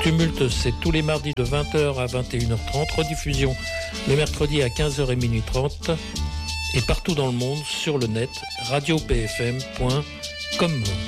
Tumulte, c'est tous les mardis de 20h à 21h30, rediffusion les mercredis à 15h et minuit 30 et partout dans le monde sur le net radiopfm.com.